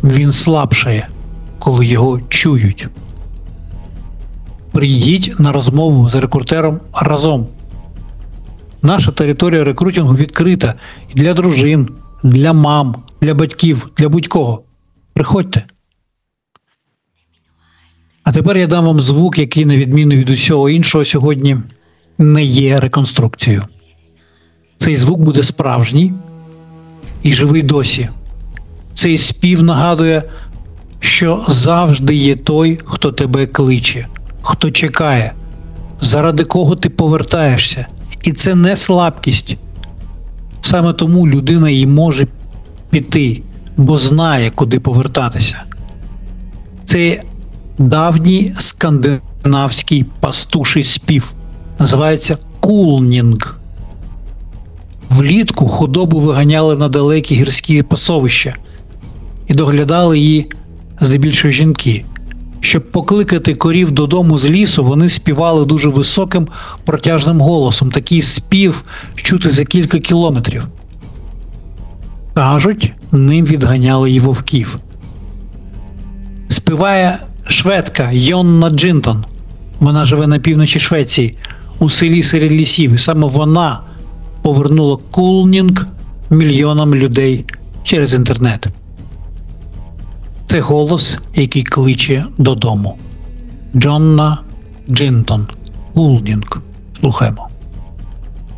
Він слабшає, коли його чують. Прийдіть на розмову з рекрутером разом. Наша територія рекрутингу відкрита і для дружин, для мам, для батьків, для будь-кого. Приходьте. А тепер я дам вам звук, який, на відміну від усього іншого, сьогодні не є реконструкцією. Цей звук буде справжній і живий досі. Цей спів нагадує, що завжди є той, хто тебе кличе, хто чекає, заради кого ти повертаєшся. І це не слабкість. Саме тому людина і може піти, бо знає, куди повертатися. Це давній скандинавський пастуший спів. Називається кулнінг. Влітку худобу виганяли на далекі гірські пасовища і доглядали її здебільшого жінки. Щоб покликати корів додому з лісу, вони співали дуже високим протяжним голосом. Такий спів чути за кілька кілометрів. Кажуть, ним відганяли й вовків. Співає шведка Йонна Джинтон. Вона живе на півночі Швеції, у селі серед лісів. І саме вона повернула кулнінг мільйонам людей через інтернет. Це голос, який кличе додому. Джонна Джинтон. Кулнінг. Слухаємо.